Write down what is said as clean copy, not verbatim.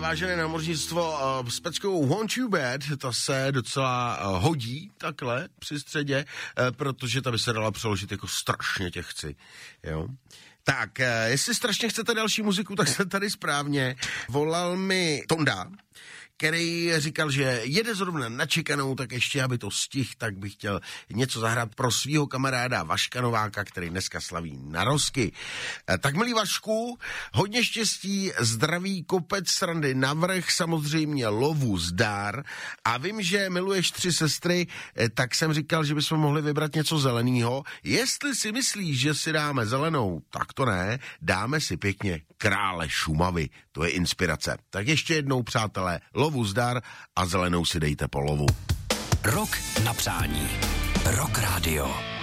vážené námořnictvo, s peckou Want You Bad, to se docela hodí takhle při středě, protože ta by se dala přeložit jako strašně tě chci, jo. Tak, jestli strašně chcete další muziku, tak jste tady správně. Volal mi Tonda, který říkal, že jede zrovna na čekanou, tak ještě, aby to stihl, tak bych chtěl něco zahrát pro svýho kamaráda Vaška Nováka, který dneska slaví narozky. Tak milý Vašku, hodně štěstí, zdraví, kopec srandy navrch, samozřejmě lovu zdar. A vím, že miluješ 3 sestry, tak jsem říkal, že bychom mohli vybrat něco zelenýho. Jestli si myslíš, že si dáme zelenou, tak to ne, dáme si pěkně Krále Šumavy. To je inspirace. Tak ještě jednou, přátelé, lovu zdar a zelenou si dejte po lovu. Rok na přání. Rock Radio.